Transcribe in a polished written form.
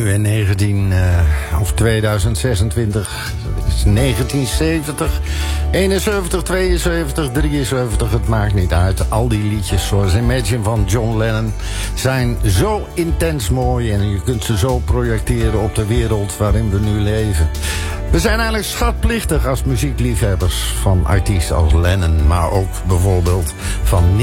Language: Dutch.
nu in 2026. Dat is 1970, 71, 72, 73. Het maakt niet uit. Al die liedjes zoals Imagine van John Lennon zijn zo intens mooi. En je kunt ze zo projecteren op de wereld waarin we nu leven. We zijn eigenlijk schatplichtig als muziekliefhebbers van artiesten als Lennon. Maar ook bijvoorbeeld van